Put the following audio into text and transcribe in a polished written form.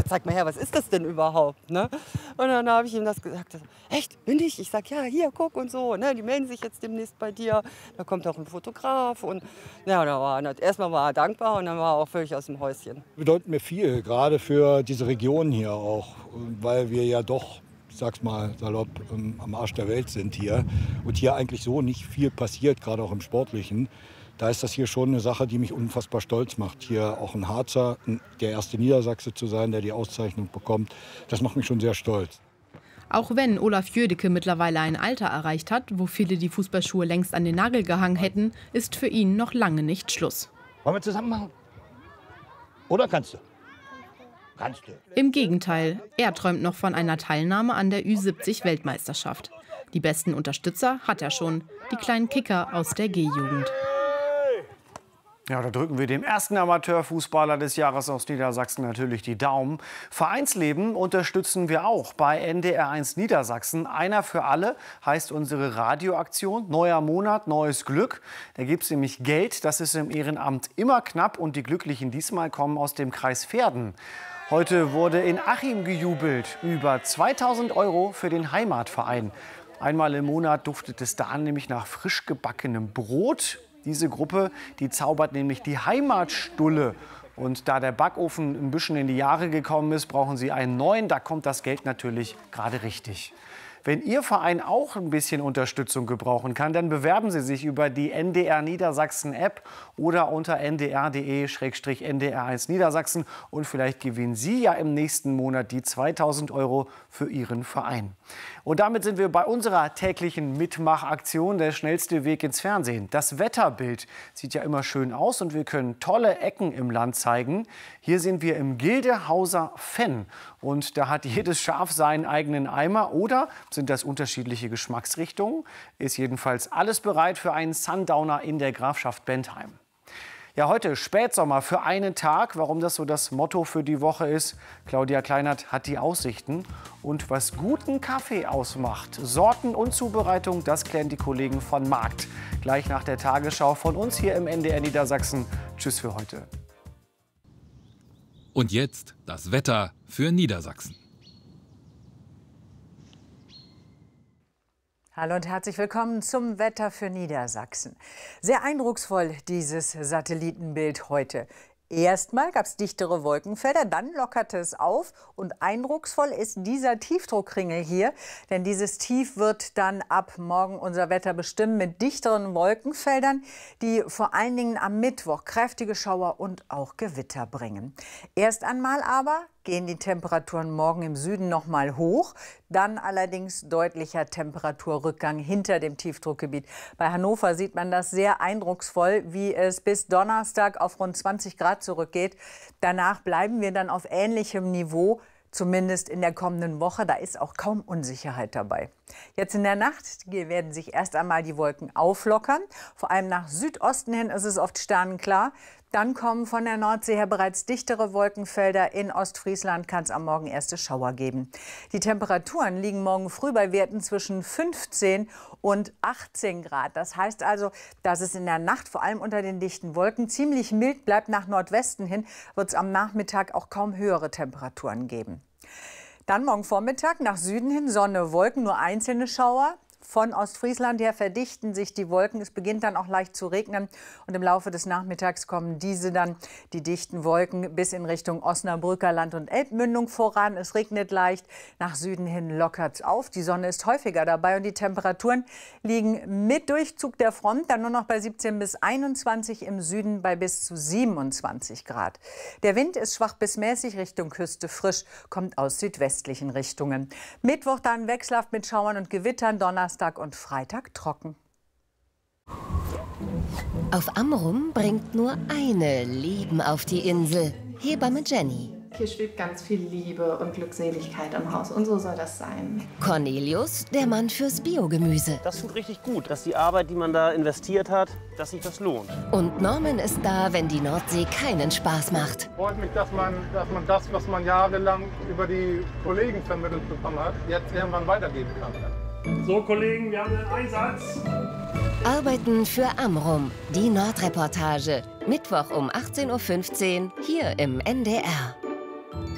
zeig mal her, was ist das denn überhaupt? Ne? Und dann habe ich ihm das gesagt. Echt, bin ich? Ich sag, ja, hier, guck und so. Ne? Die melden sich jetzt demnächst bei dir. Da kommt auch ein Fotograf. Und ja, erstmal war er dankbar und dann war er auch völlig aus dem Häuschen. Bedeutet mir viel, gerade für diese Region hier auch, weil wir ja doch, ich sag's mal salopp, am Arsch der Welt sind hier und hier eigentlich so nicht viel passiert, gerade auch im Sportlichen. Da ist das hier schon eine Sache, die mich unfassbar stolz macht. Hier auch ein Harzer, der erste Niedersachse zu sein, der die Auszeichnung bekommt, das macht mich schon sehr stolz. Auch wenn Olaf Jödecke mittlerweile ein Alter erreicht hat, wo viele die Fußballschuhe längst an den Nagel gehangen hätten, ist für ihn noch lange nicht Schluss. Wollen wir zusammen machen? Oder kannst du? Kannst du. Im Gegenteil, er träumt noch von einer Teilnahme an der Ü70-Weltmeisterschaft. Die besten Unterstützer hat er schon, die kleinen Kicker aus der G-Jugend. Ja, da drücken wir dem ersten Amateurfußballer des Jahres aus Niedersachsen natürlich die Daumen. Vereinsleben unterstützen wir auch bei NDR1 Niedersachsen. Einer für alle heißt unsere Radioaktion. Neuer Monat, neues Glück. Da gibt es nämlich Geld. Das ist im Ehrenamt immer knapp. Und die Glücklichen diesmal kommen aus dem Kreis Verden. Heute wurde in Achim gejubelt. Über 2000 € für den Heimatverein. Einmal im Monat duftet es da nämlich nach frisch gebackenem Brot. Diese Gruppe, die zaubert nämlich die Heimatstulle. Und da der Backofen ein bisschen in die Jahre gekommen ist, brauchen sie einen neuen. Da kommt das Geld natürlich gerade richtig. Wenn Ihr Verein auch ein bisschen Unterstützung gebrauchen kann, dann bewerben Sie sich über die NDR Niedersachsen App oder unter ndr.de/ndr1 Niedersachsen. Und vielleicht gewinnen Sie ja im nächsten Monat die 2000 € für Ihren Verein. Und damit sind wir bei unserer täglichen Mitmachaktion, der schnellste Weg ins Fernsehen. Das Wetterbild sieht ja immer schön aus und wir können tolle Ecken im Land zeigen. Hier sind wir im Gildehauser Fenn und da hat jedes Schaf seinen eigenen Eimer. Oder sind das unterschiedliche Geschmacksrichtungen? Ist jedenfalls alles bereit für einen Sundowner in der Grafschaft Bentheim. Ja, heute Spätsommer für einen Tag. Warum das so das Motto für die Woche ist, Claudia Kleinert hat die Aussichten. Und was guten Kaffee ausmacht, Sorten und Zubereitung, das klären die Kollegen von Markt. Gleich nach der Tagesschau von uns hier im NDR Niedersachsen. Tschüss für heute. Und jetzt das Wetter für Niedersachsen. Hallo und herzlich willkommen zum Wetter für Niedersachsen. Sehr eindrucksvoll dieses Satellitenbild heute. Erstmal gab es dichtere Wolkenfelder, dann lockerte es auf und eindrucksvoll ist dieser Tiefdruckringel hier, denn dieses Tief wird dann ab morgen unser Wetter bestimmen mit dichteren Wolkenfeldern, die vor allen Dingen am Mittwoch kräftige Schauer und auch Gewitter bringen. Erst einmal aber gehen die Temperaturen morgen im Süden noch mal hoch, dann allerdings deutlicher Temperaturrückgang hinter dem Tiefdruckgebiet. Bei Hannover sieht man das sehr eindrucksvoll, wie es bis Donnerstag auf rund 20 Grad zurückgeht. Danach bleiben wir dann auf ähnlichem Niveau, zumindest in der kommenden Woche. Da ist auch kaum Unsicherheit dabei. Jetzt in der Nacht werden sich erst einmal die Wolken auflockern. Vor allem nach Südosten hin ist es oft sternenklar. Dann kommen von der Nordsee her bereits dichtere Wolkenfelder. In Ostfriesland kann es am Morgen erste Schauer geben. Die Temperaturen liegen morgen früh bei Werten zwischen 15 und 18 Grad. Das heißt also, dass es in der Nacht vor allem unter den dichten Wolken ziemlich mild bleibt. Nach Nordwesten hin wird es am Nachmittag auch kaum höhere Temperaturen geben. Dann morgen Vormittag nach Süden hin Sonne, Wolken, nur einzelne Schauer. Von Ostfriesland her verdichten sich die Wolken. Es beginnt dann auch leicht zu regnen. Und im Laufe des Nachmittags kommen die dichten Wolken, bis in Richtung Osnabrücker Land und Elbmündung voran. Es regnet leicht. Nach Süden hin lockert es auf. Die Sonne ist häufiger dabei und die Temperaturen liegen mit Durchzug der Front dann nur noch bei 17 bis 21, im Süden bei bis zu 27 Grad. Der Wind ist schwach bis mäßig, Richtung Küste frisch, kommt aus südwestlichen Richtungen. Mittwoch dann wechselhaft mit Schauern und Gewittern, Donnerstag und Freitag trocken. Auf Amrum bringt nur eine Leben auf die Insel. Hebamme Jenny. Hier schwebt ganz viel Liebe und Glückseligkeit im Haus und so soll das sein. Cornelius, der Mann fürs Biogemüse. Das tut richtig gut, dass die Arbeit, die man da investiert hat, dass sich das lohnt. Und Norman ist da, wenn die Nordsee keinen Spaß macht. Freut mich, dass man das, was man jahrelang über die Kollegen vermittelt bekommen hat, jetzt irgendwann weitergeben kann. So, Kollegen, wir haben einen Einsatz. Arbeiten für Amrum, die Nordreportage. Mittwoch um 18:15 Uhr hier im NDR.